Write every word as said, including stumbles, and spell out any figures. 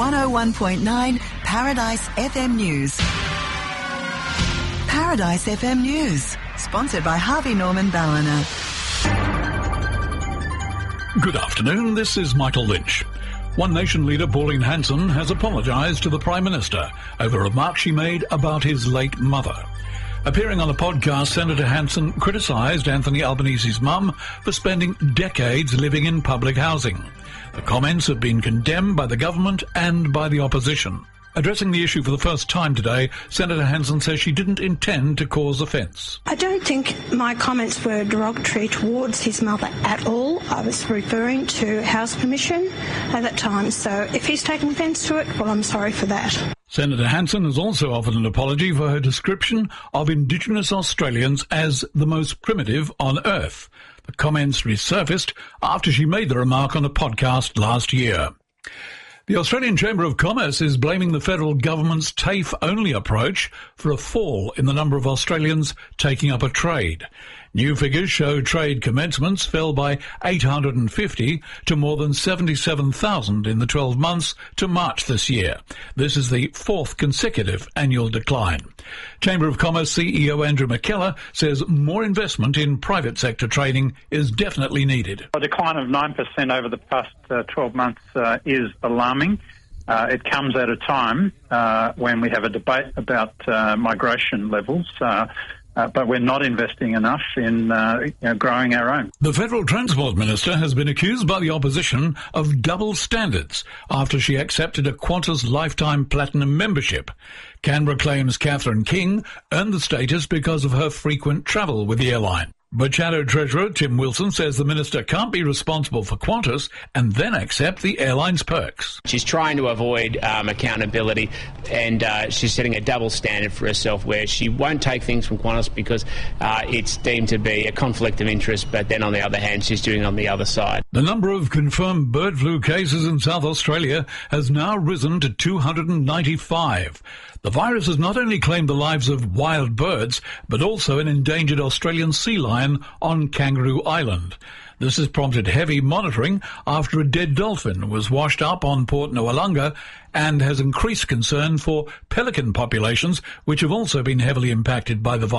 one oh one point nine Paradise F M News. Paradise F M News, sponsored by Harvey Norman Ballina. Good afternoon, this is Michael Lynch. One Nation leader Pauline Hanson has apologised to the Prime Minister over a remark she made about his late mother. Appearing on a podcast, Senator Hanson criticised Anthony Albanese's mum for spending decades living in public housing. The comments have been condemned by the government and by the opposition. Addressing the issue for the first time today, Senator Hanson says she didn't intend to cause offence. I don't think my comments were derogatory towards his mother at all. I was referring to House Permission at that time, so if he's taken offence to it, well, I'm sorry for that. Senator Hanson has also offered an apology for her description of Indigenous Australians as the most primitive on Earth. The comments resurfaced after she made the remark on a podcast last year. The Australian Chamber of Commerce is blaming the federal government's TAFE-only approach for a fall in the number of Australians taking up a trade. New figures show trade commencements fell by eight hundred fifty to more than seventy-seven thousand in the twelve months to March this year. This is the fourth consecutive annual decline. Chamber of Commerce C E O Andrew McKellar says more investment in private sector trading is definitely needed. A decline of nine percent over the past uh, twelve months uh, is alarming. Uh, it comes at a time uh, when we have a debate about uh, migration levels. Uh, Uh, but we're not investing enough in uh, you know, growing our own. The Federal Transport Minister has been accused by the opposition of double standards after she accepted a Qantas Lifetime Platinum membership. Canberra claims Catherine King earned the status because of her frequent travel with the airline. But Shadow Treasurer Tim Wilson says the minister can't be responsible for Qantas and then accept the airline's perks. She's trying to avoid um, accountability, and uh, she's setting a double standard for herself where she won't take things from Qantas because uh, it's deemed to be a conflict of interest, but then on the other hand she's doing it on the other side. The number of confirmed bird flu cases in South Australia has now risen to two hundred ninety-five. The virus has not only claimed the lives of wild birds, but also an endangered Australian sea lion on Kangaroo Island. This has prompted heavy monitoring after a dead dolphin was washed up on Port Noarlunga and has increased concern for pelican populations, which have also been heavily impacted by the virus.